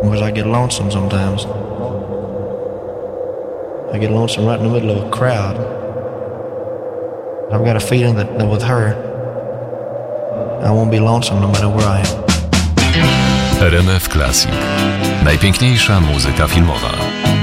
because I get lonesome sometimes. I get lonesome right in the middle of a crowd. I've got a feeling that with her, I won't be lonesome no matter where I am. RMF Classic. Najpiękniejsza muzyka filmowa.